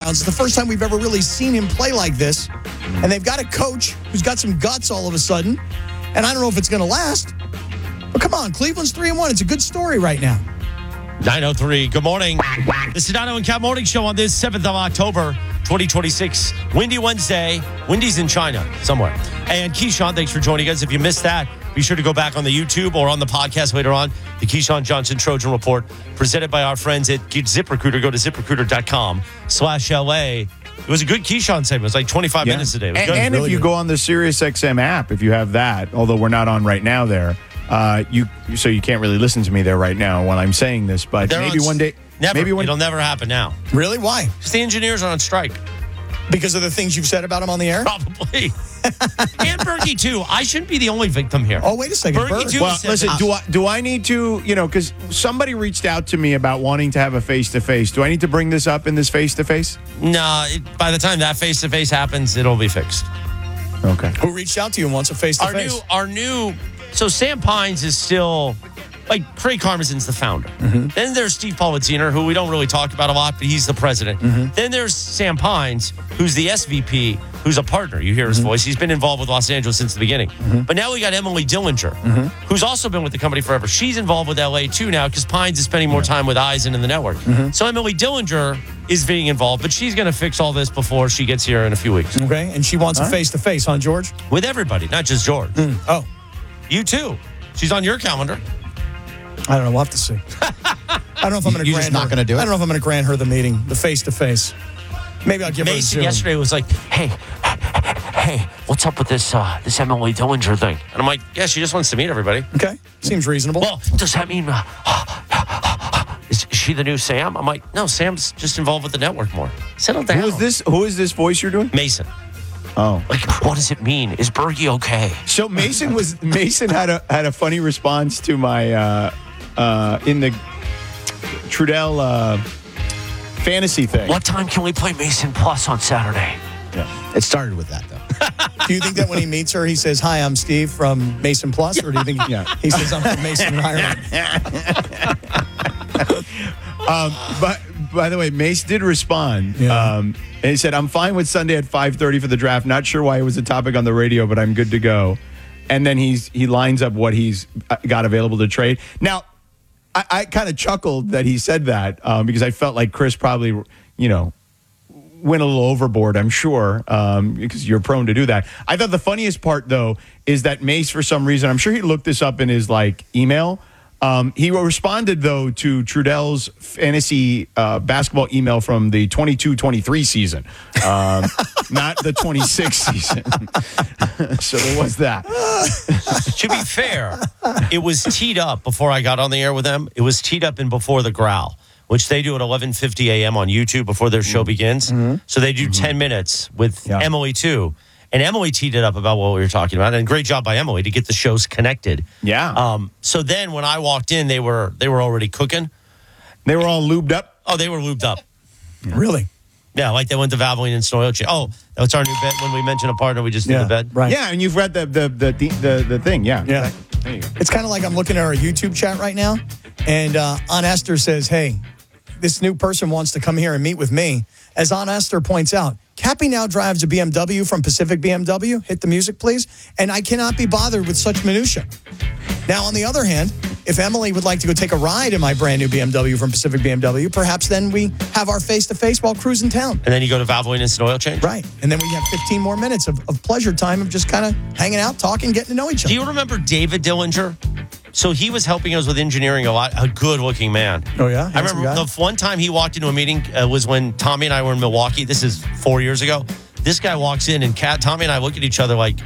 Browns. It's the first time we've ever really seen him play like this. And they've got a coach who's got some guts all of a sudden. And I don't know if it's going to last. But come on, Cleveland's 3-1. It's a good story right now. 9:03. Good morning. This is Dono and Cat Morning Show on this 7th of October, 2026. Windy Wednesday. Windy's in China somewhere. And Keyshawn, thanks for joining us. If you missed that, be sure to go back on the YouTube or on the podcast later on. The Keyshawn Johnson Trojan Report, presented by our friends at ZipRecruiter. Go to ZipRecruiter.com/LA. It was a good Keyshawn segment. It was like 25 minutes a day. It was good. And Really if you good. go on the SiriusXM app, if you have that, although we're not on right now there, you can't really listen to me there right now while I'm saying this, but They're maybe on one day. Never. Maybe It'll never happen now. Really? Why? Because the engineers are on strike. Because of the things you've said about him on the air? Probably. And Berkey, too. I shouldn't be the only victim here. Oh, wait a second. Berkey, Berg. too. Well, listen, do I need to, because somebody reached out to me about wanting to have a face-to-face. Do I need to bring this up in this face-to-face? No, by the time that face-to-face happens, it'll be fixed. Okay. Who reached out to you and wants a face-to-face? Our new. So Sam Pines is still, like, Craig Karmazin's the founder. Mm-hmm. Then there's Steve Politziner, who we don't really talk about a lot, but he's the president. Mm-hmm. Then there's Sam Pines, who's the SVP, who's a partner. You hear his voice. He's been involved with Los Angeles since the beginning. But now we got Emily Dillinger, who's also been with the company forever. She's involved with LA too now because Pines is spending more time with Eisen in the network. So Emily Dillinger is being involved, but she's going to fix all this before she gets here in a few weeks. Okay, and she wants a face-to-face, huh, George? With everybody, not just George. Oh, You too. She's on your calendar. I don't know. We'll have to see. I don't know if I'm going to You're grant just not her. gonna do it? I don't know if I'm going to grant her the meeting, the face-to-face. Maybe I'll give her a Mason Zoom. yesterday was like, hey, what's up with this this Emily Dillinger thing? And I'm like, yeah, she just wants to meet everybody. Okay, seems reasonable. Well, does that mean is she the new Sam? I'm like, no, Sam's just involved with the network more. Settle down. Who is this voice you're doing? Mason. Oh. Like, what does it mean? Is Bergie okay? So Mason had a funny response to my in the Trudell fantasy thing. What time can we play Mason Plus on Saturday? It started with that, though. Do you think that when he meets her, he says, "Hi, I'm Steve from Mason Plus," or do you think he says, "I'm from Mason Ireland"? But by the way, Mace did respond. And he said, "I'm fine with Sunday at 5:30 for the draft. Not sure why it was a topic on the radio, but I'm good to go." And then he lines up what he's got available to trade. Now, I kind of chuckled that he said that because I felt like Chris probably, went a little overboard, I'm sure, because you're prone to do that. I thought the funniest part, though, is that Mace, for some reason, I'm sure he looked this up in his email. He responded, though, to Trudell's fantasy basketball email from the 22-23 season, not the 26 season. So there was that. To be fair, it was teed up before I got on the air with them. It was teed up in Before the Growl, which they do at 11:50 a.m. on YouTube before their show begins. So they do 10 minutes with Emily, too. And Emily teed it up about what we were talking about. And great job by Emily to get the shows connected. Yeah. So then when I walked in, they were already cooking. They were all lubed up. Oh, they were lubed up. Really? Yeah, like they went to Valvoline and Snow Change. Oh, that's our new bet. When we mention a partner, we just do the bet. Right. Yeah, and you've read the thing. Yeah. Yeah. There you go. It's kind of like I'm looking at our YouTube chat right now, and Aunt Esther says, "Hey, this new person wants to come here and meet with me." As Aunt Esther points out, Cappy now drives a BMW from Pacific BMW. Hit the music, please. And I cannot be bothered with such minutia. Now, on the other hand, if Emily would like to go take a ride in my brand new BMW from Pacific BMW, perhaps then we have our face-to-face while cruising town. And then you go to Valvoline and Snow Change. Right. And then we have 15 more minutes of pleasure time of just kind of hanging out, talking, getting to know each other. Do you remember David Dillinger? So he was helping us with engineering a lot. A good-looking man. Oh, yeah? I remember the one time he walked into a meeting was when Tommy and I were in Milwaukee. This is 4 years ago. This guy walks in, and Tommy and I look at each other like,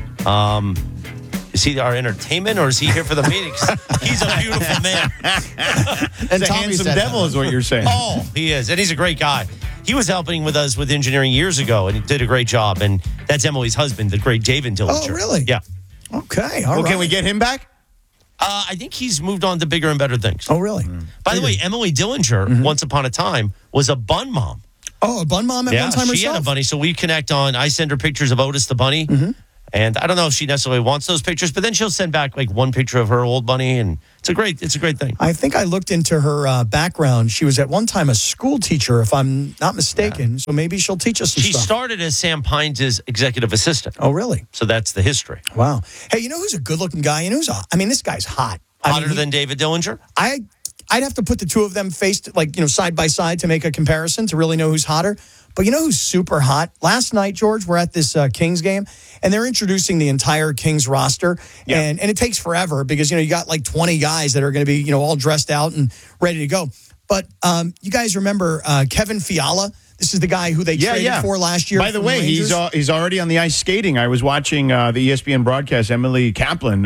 is he our entertainment, or is he here for the meeting? 'Cause he's a beautiful man. And a Tommy handsome said devil that. is what you're saying. Oh, he is. And he's a great guy. He was helping with us with engineering years ago, and he did a great job. And that's Emily's husband, the great David Dillinger. Oh, really? Yeah. Okay. All Well, right. can we get him back? I think he's moved on to bigger and better things. Oh, really? By the way, Emily Dillinger, once upon a time, was a bun mom. Oh, a bun mom at one time she herself? had a bunny. So we connect on, I send her pictures of Otis the bunny. And I don't know if she necessarily wants those pictures, but then she'll send back like one picture of her old bunny, and it's a great thing. I think I looked into her background. She was at one time a school teacher, if I'm not mistaken. So maybe she'll teach us some She stuff. started as Sam Pines' executive assistant. Oh, really? So that's the history. Wow. Hey, you know who's a good-looking guy? You know who's? This guy's hot. Hotter than David Dillinger? I'd have to put the two of them side by side to make a comparison to really know who's hotter. But you know who's super hot? Last night, George, we're at this Kings game, and they're introducing the entire Kings roster. Yeah. And it takes forever because, you got like 20 guys that are going to be, all dressed out and ready to go. But you guys remember Kevin Fiala? This is the guy who they traded for last year. By the way, he's already on the ice skating. I was watching the ESPN broadcast. Emily Kaplan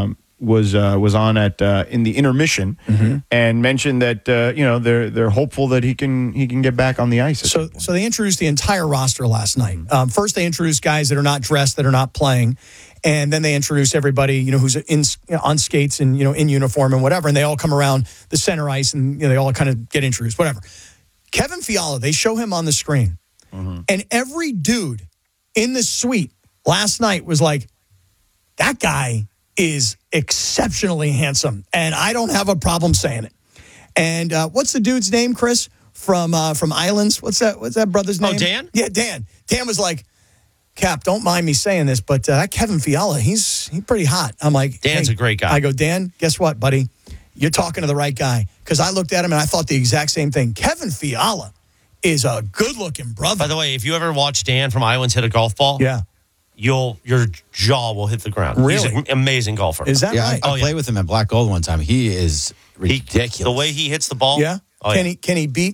was on at in the intermission and mentioned that they're hopeful that he can get back on the ice. So they introduced the entire roster last night. First, they introduced guys that are not dressed, that are not playing, and then they introduce everybody who's on skates and in uniform and whatever, and they all come around the center ice and they all kind of get introduced. Whatever. Kevin Fiala, they show him on the screen, and every dude in the suite last night was like, that guy is exceptionally handsome, and I don't have a problem saying it. And what's the dude's name, Chris, from Islands? What's that brother's name? Oh, Dan? Yeah, Dan. Dan was like, Cap, don't mind me saying this, but that Kevin Fiala, he's pretty hot. I'm like, Dan's a great guy. I go, Dan, guess what, buddy? You're talking to the right guy. Because I looked at him and I thought the exact same thing. Kevin Fiala is a good-looking brother. By the way, if you ever watch Dan from Islands hit a golf ball, yeah. your jaw will hit the ground. Really? He's an amazing golfer. Is that right? I played with him at Black Gold one time. He is ridiculous. The way he hits the ball. Yeah. Oh, Can he beat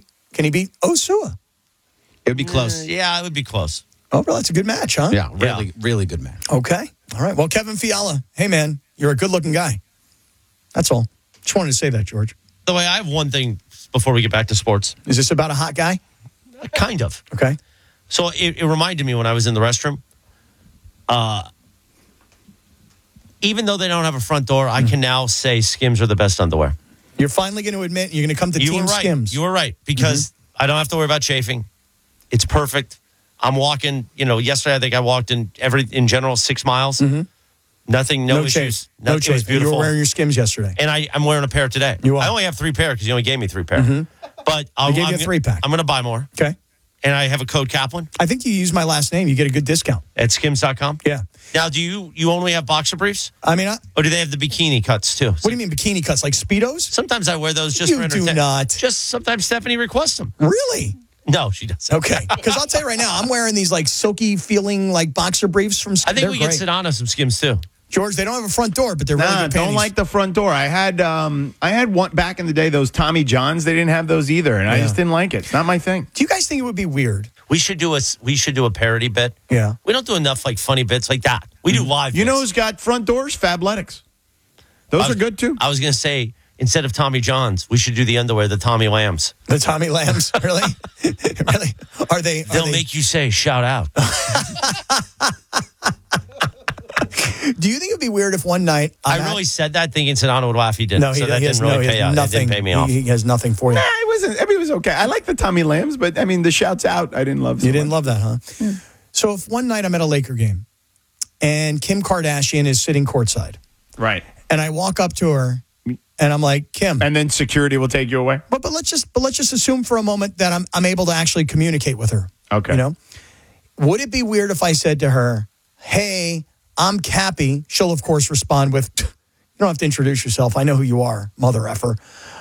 Osua? It would be close. Yeah, it would be close. Oh, bro, that's a good match, huh? Yeah, really good match. Okay. All right. Well, Kevin Fiala, hey, man, you're a good-looking guy. That's all. Just wanted to say that, George. By the way, I have one thing before we get back to sports. Is this about a hot guy? Kind of. Okay. So it reminded me when I was in the restroom. Even though they don't have a front door, I can now say Skims are the best underwear. You're finally going to admit you're going to come to Team Skims. You were right, because I don't have to worry about chafing. It's perfect. I'm walking, yesterday I think I walked in general 6 miles. Nothing, no issues. Chase. No It was chase. beautiful. You were wearing your Skims yesterday. And I'm wearing a pair today. You are. I only have 3 pair because you only gave me 3 pair. But I gave you a 3-pack. I'm going to buy more. Okay. And I have a code Kaplan I think you use my last name. You get a good discount. at skims.com. Yeah. Now, do you only have boxer briefs? I mean, Or do they have the bikini cuts too? what do you mean bikini cuts? Like Speedos? Sometimes I wear those just You for do entertainment. not. Just sometimes Stephanie requests them. Really? No, she doesn't. Okay. Because I'll tell you right now, I'm wearing these like silky feeling like boxer briefs from Skims. I think They're we great. can sit on some Skims too. George, they don't have a front door, but they're really good panties. Don't like the front door. I had one back in the day, those Tommy Johns. They didn't have those either, and I just didn't like it. It's not my thing. Do you guys think it would be weird? We should do a parody bit. Yeah. We don't do enough like funny bits like that. We do live. You know bits. who's got front doors? Fabletics. Those are good too. I was going to say, instead of Tommy Johns, we should do the underwear, the Tommy Lambs. The Tommy Lambs? Really? Really? Are they? They'll make you say, shout out. Do you think it would be weird if one night I really said that thinking Sedano would laugh. He didn't. No, so that didn't really pay out. It didn't pay me off. He has nothing for you. It wasn't. It was okay. I like the Tommy Lambs, but I mean the shouts out. I didn't love. You didn't love that, huh? Yeah. So if one night I'm at a Laker game and Kim Kardashian is sitting courtside, right? and I walk up to her and I'm like, Kim, And then security will take you away. but let's just assume for a moment that I'm able to actually communicate with her. Okay. Would it be weird if I said to her, "Hey, I'm Cappy"? She'll of course respond with, "You don't have to introduce yourself. I know who you are, mother effer.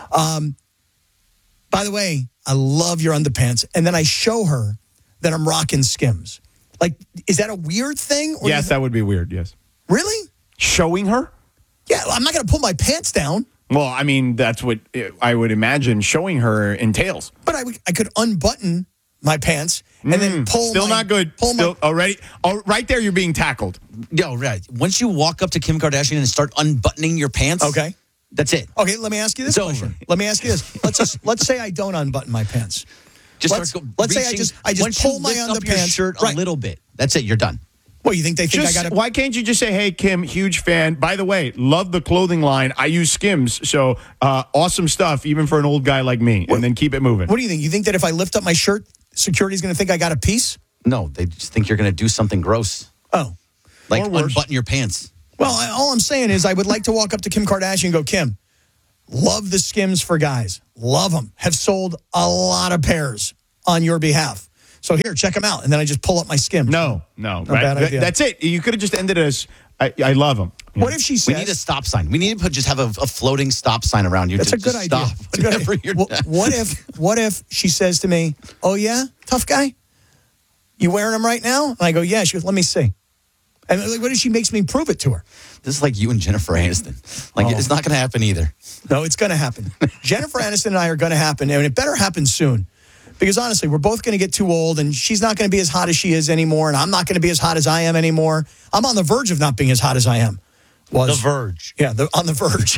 By the way, I love your underpants." And then I show her that I'm rocking Skims. Like, is that a weird thing? Or Yes, that would be weird. Yes. Really? Showing her? Yeah, I'm not going to pull my pants down. Well, I mean, that's what I would imagine showing her entails. But I could unbutton my pants and then pull. Still not good. Pull Still already. Oh, right there, you're being tackled. Yo, right. Once you walk up to Kim Kardashian and start unbuttoning your pants, Okay. that's it. Okay, let me ask you this It's question. over. Let me ask you this. Let's say I don't unbutton my pants. Let's say I just once pull you my lift up your underpants shirt right. a little bit. That's it. You're done. What, you think they think I got to? Why can't you just say, "Hey, Kim, huge fan. By the way, love the clothing line. I use Skims, so awesome stuff, even for an old guy like me." And then keep it moving. What do you think? You think that if I lift up my shirt, security's going to think I got a piece? No, they just think you're going to do something gross. Oh. Like Or worse. unbutton your pants. Well, all I'm saying is I would like to walk up to Kim Kardashian and go, Kim, love the Skims for guys. Love them. Have sold a lot of pairs on your behalf. So here, check them out. And then I just pull up my Skims. No. bad idea. That's it. You could have just ended it as, I love them. What if she We says... need a stop sign. We need to just have a floating stop sign around you. That's to a good just idea. Stop That's a good whenever idea. you're What if she says to me, oh, yeah, tough guy? You wearing them right now? And I go, yeah. She goes, let me see. And like, what if she makes me prove it to her? This is like you and Jennifer Aniston. Like, it's not going to happen either. No, it's going to happen. Jennifer Aniston and I are going to happen, and it better happen soon. Because honestly, we're both going to get too old, and she's not going to be as hot as she is anymore, and I'm not going to be as hot as I am anymore. I'm on the verge of not being as hot as I am. The Verge. Yeah, on the verge.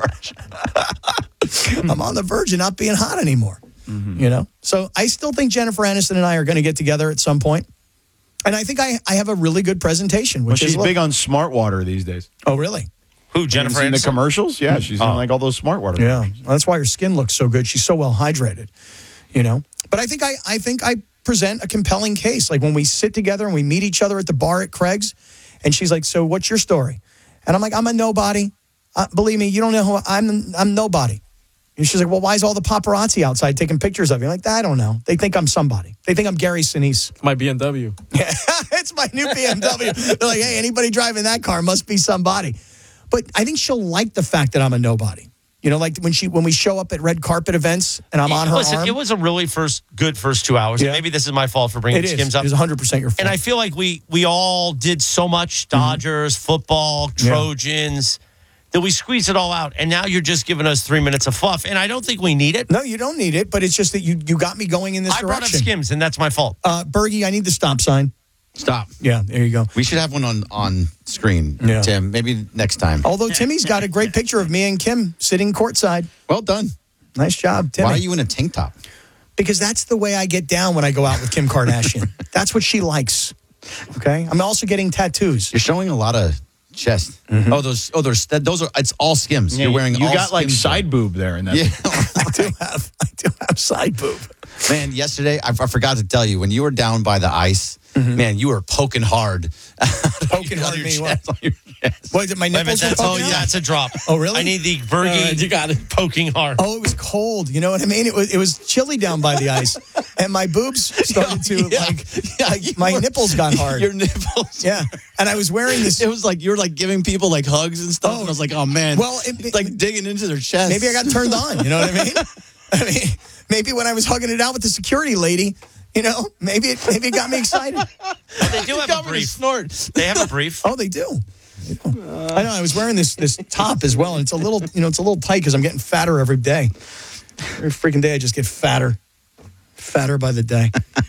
I'm on the verge of not being hot anymore. You know? So I still think Jennifer Aniston and I are going to get together at some point. And I think I have a really good presentation. Well, Which she's is, big on smart water these days. Oh, really? Who, Jennifer In the Aniston? commercials? Yeah, she's on like all those smart water. Yeah. Well, that's why her skin looks so good. She's so well hydrated, you know? But I think I present a compelling case. Like when we sit together and we meet each other at the bar at Craig's, and she's like, so what's your story? And I'm like, I'm a nobody. Believe me, you don't know who I'm nobody. And she's like, well, why is all the paparazzi outside taking pictures of you? I'm like, I don't know. They think I'm somebody. They think I'm Gary Sinise. My BMW. Yeah, it's my new BMW. They're like, hey, anybody driving that car must be somebody. But I think she'll like the fact that I'm a nobody. You know, like when we show up at red carpet events and I'm on her arm. It was a really good first 2 hours. Yeah. Maybe this is my fault for bringing It is. Skims up. It is 100% your fault. And I feel like we all did so much Dodgers, football, Trojans, that we squeezed it all out. And now you're just giving us 3 minutes of fluff. And I don't think we need it. No, you don't need it, but it's just that you got me going in this I brought up direction. Skims, and that's my fault. Bergie, I need the stop sign. Stop. Yeah, there you go. We should have one on screen, Yeah. Tim. Maybe next time. Although Timmy's got a great picture of me and Kim sitting courtside. Well done. Nice job, Timmy. Why are you in a tank top? Because that's the way I get down when I go out with Kim Kardashian. That's what she likes. Okay? I'm also getting tattoos. You're showing a lot of chest. Those are. It's all Skims. Yeah, You're wearing. You all got like Skims side boob there in that. Yeah. I do have side boob. Man, yesterday I forgot to tell you when you were down by the ice. Man, you were poking hard. Poking hard on your me, chest, on your chest. What is it? My nipples are poking out? That's a drop. Oh, really? I need the Bergie. You got it. Poking hard. Oh, it was cold. You know what I mean? It was chilly down by the ice, and my boobs started to my nipples got hard. Your nipples. Yeah, and I was wearing this. It was like you were like giving people like hugs and stuff. Oh. And I was like, oh man. Well, like digging into their chest. Maybe I got turned on. You know what I mean? I mean, maybe when I was hugging it out with the security lady, you know, maybe it got me excited. They do have a brief. Snort. They have a brief. Oh, they do. I know. I was wearing this top as well, and it's a little tight because I'm getting fatter every day. Every freaking day, I just get fatter by the day.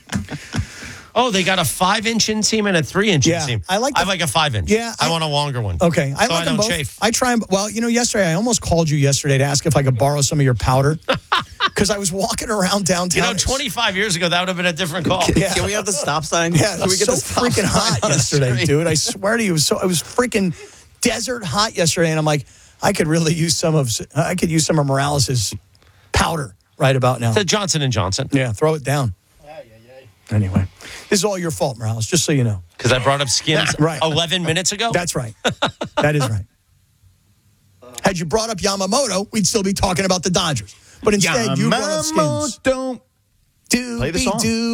Oh, they got a 5-inch inseam and a 3-inch Yeah, inseam. I like I like a 5-inch. Yeah, I want a longer one. Okay, So I them don't both. chafe. I try them. Well, you know, yesterday I almost called you yesterday to ask if I could borrow some of your powder because I was walking around downtown. You know, 25 years ago, that would have been a different call. Yeah. Can we have the stop sign? Yeah, it Can we was get so the stop freaking sign hot on the yesterday, street? dude. I swear to you, it was freaking desert hot yesterday, and I'm like, I could really use some of Morales's powder right about now. The Johnson & Johnson. Yeah, throw it down. Anyway, this is all your fault, Morales, just so you know. Because I brought up Skims Right. 11 minutes ago. That's right. That is right. Had you brought up Yamamoto, we'd still be talking about the Dodgers. But instead, you brought up Skins. Don't play the song. Doobie-doo.